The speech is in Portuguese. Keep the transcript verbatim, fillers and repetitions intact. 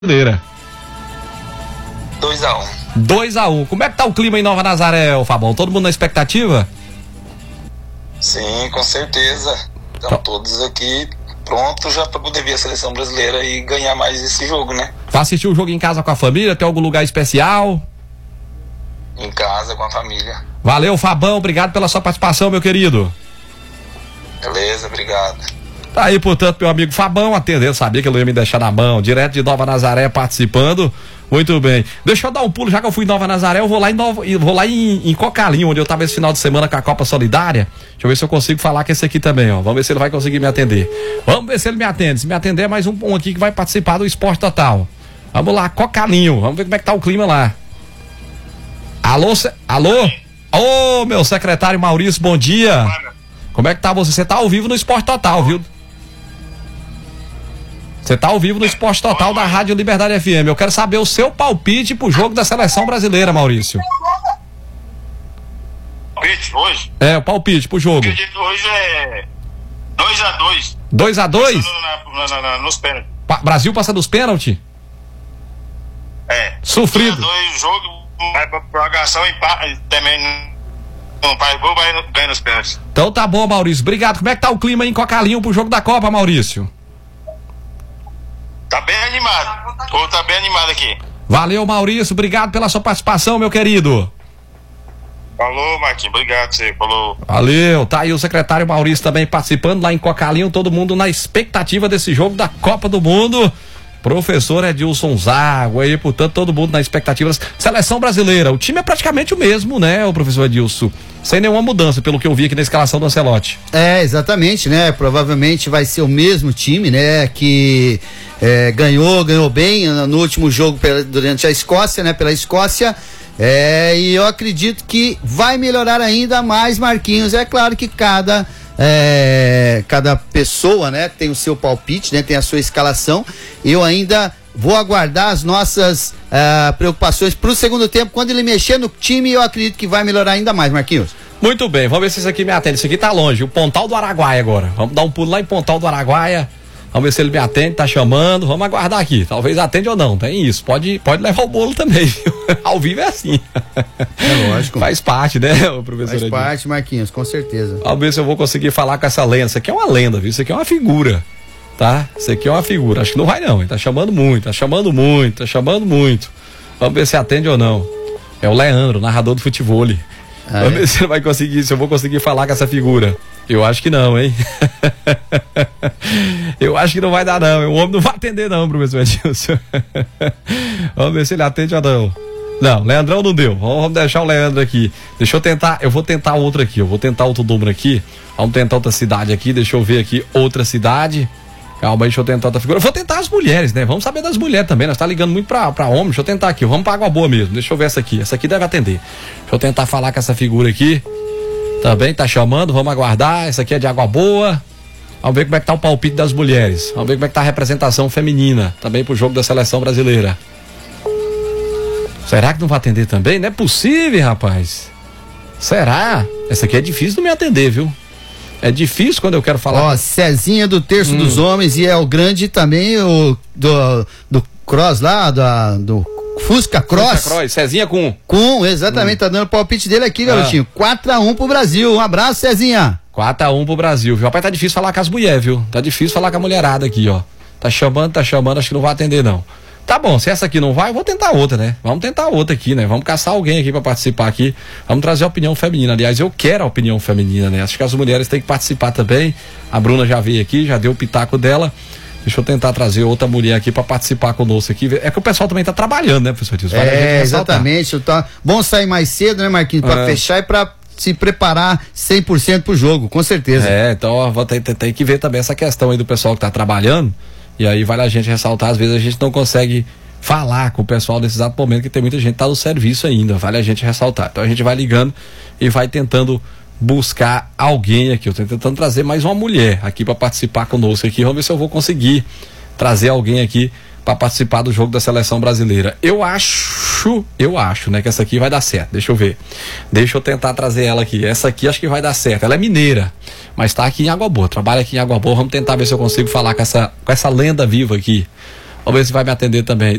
dois a um. dois a um. Como é que tá o clima em Nova Nazaré, ô Fabão? Todo mundo na expectativa? Sim, com certeza. Estão tá. todos aqui prontos já para poder ver a seleção brasileira e ganhar mais esse jogo, né? Vai assistir o jogo em casa com a família? Tem algum lugar especial? Em casa, com a família. Valeu, Fabão. Obrigado pela sua participação, meu querido. Beleza, obrigado. Tá aí, portanto, meu amigo Fabão atendendo, sabia que ele ia me deixar na mão, direto de Nova Nazaré participando. Muito bem. Deixa eu dar um pulo, já que eu fui em Nova Nazaré, eu vou lá em Nova, vou lá em, em Cocalinho, onde eu tava esse final de semana com a Copa Solidária. Deixa eu ver se eu consigo falar com esse aqui também, ó. Vamos ver se ele vai conseguir me atender. Vamos ver se ele me atende. Se me atender, é mais um, um aqui que vai participar do Esporte Total. Vamos lá, Cocalinho. Vamos ver como é que tá o clima lá. Alô, ce... alô? Ô, meu secretário Maurício, bom dia. Como é que tá você? Você tá ao vivo no Esporte Total, viu? Você tá ao vivo no Esporte Total da Rádio Liberdade F M. Eu quero saber o seu palpite pro jogo da seleção brasileira, Maurício. Palpite hoje? É, o palpite pro jogo. Eu acredito hoje é dois a dois. dois a dois? Na, na, na, nos pênaltis. Brasil passa dos pênaltis? É. Sofrido. dois a dois, o jogo vai pra prorrogação e também não faz gol, vai ganhar nos pênaltis. Então tá bom, Maurício. Obrigado. Como é que tá o clima em Cocalinho pro jogo da Copa, Maurício? Tá bem animado. Tô, tá bem animado aqui. Valeu, Maurício. Obrigado pela sua participação, meu querido. Falou, Marquinhos. Obrigado, você. Falou. Valeu. Tá aí o secretário Maurício também participando lá em Cocalinho. Todo mundo na expectativa desse jogo da Copa do Mundo. Professor Edilson Zago aí, portanto, todo mundo na expectativa. Seleção brasileira. O time é praticamente o mesmo, né, o professor Edilson? Sem nenhuma mudança, pelo que eu vi aqui na escalação do Ancelotti. É, exatamente, né? Provavelmente vai ser o mesmo time, né? Que é, ganhou, ganhou bem no último jogo pela, durante a Escócia, né? Pela Escócia. É, e eu acredito que vai melhorar ainda mais, Marquinhos. É claro que cada é, cada pessoa, né? Tem o seu palpite, né? Tem a sua escalação. Eu ainda vou aguardar as nossas uh, preocupações pro segundo tempo. Quando ele mexer no time, eu acredito que vai melhorar ainda mais, Marquinhos. Muito bem, vamos ver se isso aqui me atende. Isso aqui tá longe, o Pontal do Araguaia agora. Vamos dar um pulo lá em Pontal do Araguaia. Vamos ver se ele me atende, tá chamando. Vamos aguardar aqui. Talvez atende ou não, tem isso. Pode, pode levar o bolo também, viu? Ao vivo é assim. É lógico. Faz parte, né, o professor? Faz parte, Marquinhos, com certeza. Vamos ver se eu vou conseguir falar com essa lenda. Isso aqui é uma lenda, viu? Isso aqui é uma figura. Tá? Isso aqui é uma figura. Acho que não vai não. Ele tá chamando muito, tá chamando muito, tá chamando muito. Vamos ver se atende ou não. É o Leandro, narrador do futebol. Ah, Vamos é? ver se ele vai conseguir, se eu vou conseguir falar com essa figura. Eu acho que não, hein? Eu acho que não vai dar não. O homem não vai atender não, professor Edilson. Vamos ver se ele atende ou não. Não, Leandrão não deu. Vamos deixar o Leandro aqui. Deixa eu tentar, eu vou tentar outro aqui. Eu vou tentar outro número aqui. Vamos tentar outra cidade aqui. Deixa eu ver aqui outra cidade. Calma aí, deixa eu tentar outra figura. Eu vou tentar as mulheres, né? Vamos saber das mulheres também. Nós tá ligando muito pra, pra homem. Deixa eu tentar aqui. Vamos pra Água Boa mesmo. Deixa eu ver essa aqui. Essa aqui deve atender. Deixa eu tentar falar com essa figura aqui. Também tá chamando. Vamos aguardar. Essa aqui é de Água Boa. Vamos ver como é que tá o palpite das mulheres. Vamos ver como é que tá a representação feminina. Também pro jogo da seleção brasileira. Será que não vai atender também? Não é possível, rapaz. Será? Essa aqui é difícil de me atender, viu? É difícil quando eu quero falar. Ó, Cezinha do Terço hum. dos Homens e é o grande também, o do, do Cross lá, do, do Fusca Cross. Fusca Cross, Cezinha com. Com, exatamente, hum. tá dando o palpite dele aqui, garotinho. Ah. quatro a um pro Brasil. Um abraço, Cezinha. quatro a um pro Brasil, viu? Rapaz, tá difícil falar com as mulheres, viu? Tá difícil falar com a mulherada aqui, ó. Tá chamando, tá chamando, acho que não vai atender, não. Tá bom, se essa aqui não vai, eu vou tentar outra, né? Vamos tentar outra aqui, né? Vamos caçar alguém aqui pra participar aqui. Vamos trazer a opinião feminina. Aliás, eu quero a opinião feminina, né? Acho que as mulheres têm que participar também. A Bruna já veio aqui, já deu o pitaco dela. Deixa eu tentar trazer outra mulher aqui pra participar conosco aqui. É que o pessoal também tá trabalhando, né, professor Edilson? É, exatamente. Tá bom sair mais cedo, né, Marquinhos? Pra é. fechar e pra se preparar cem por cento pro jogo, com certeza. É, então ó, vou ter, ter, ter que ver também essa questão aí do pessoal que tá trabalhando. E aí vale a gente ressaltar, às vezes a gente não consegue falar com o pessoal nesse exato momento, que tem muita gente que tá no serviço ainda, vale a gente ressaltar. Então a gente vai ligando e vai tentando buscar alguém aqui. Eu tô tentando trazer mais uma mulher aqui para participar conosco aqui. Vamos ver se eu vou conseguir trazer alguém aqui para participar do jogo da seleção brasileira. Eu acho, eu acho, né, que essa aqui vai dar certo. Deixa eu ver. Deixa eu tentar trazer ela aqui. Essa aqui acho que vai dar certo. Ela é mineira, mas tá aqui em Água Boa. Trabalha aqui em Água Boa. Vamos tentar ver se eu consigo falar com essa, com essa lenda viva aqui. Vamos ver se vai me atender também.